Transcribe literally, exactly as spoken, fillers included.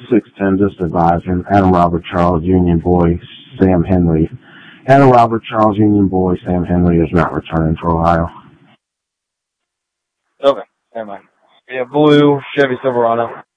six ten, just advising. Adam Robert Charles, Union Boy, Sam Henry. Adam Robert Charles, Union Boy, Sam Henry is not returning to Ohio. Okay, never mind. Yeah, blue Chevy Silverado.